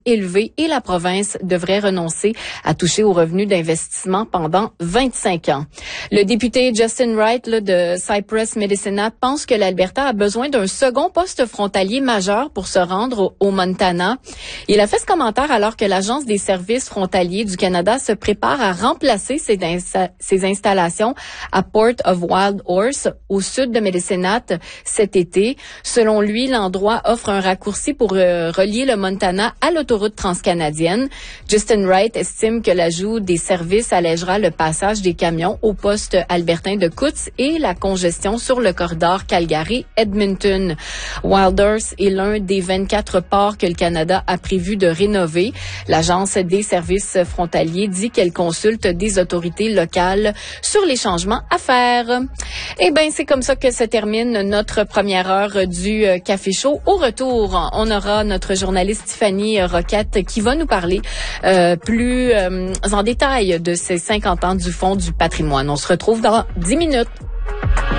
élevé et la province devrait renoncer à toucher aux revenus d'investissement pendant 25 ans. Le député Justin Wright de Cypress Medicina pense que l'Alberta a besoin d'un second poste frontalier majeur pour se rendre au Montana. Il a fait ce commentaire alors que l'Agence des services frontaliers du Canada se prépare à remplacer ses installations à Port of Wild Horse au sud de Medicina cet été. Selon lui, l'endroit offre un raccourci pour relier le Montana à l'autoroute transcanadienne. Justin Wright estime que l'ajout des services allègera le passage des camions au poste albertain de Coutts et la congestion sur le corridor Calgary-Edmonton. Wilders est l'un des 24 ports que le Canada a prévu de rénover. L'Agence des services frontaliers dit qu'elle consulte des autorités locales sur les changements à faire. Eh bien, c'est comme ça que se termine notre première heure du Café Chaud. Au retour, on aura notre journaliste Tiffany Roquette qui va nous parler plus en détail de ces 50 ans du Fonds du patrimoine. On se retrouve dans 10 minutes.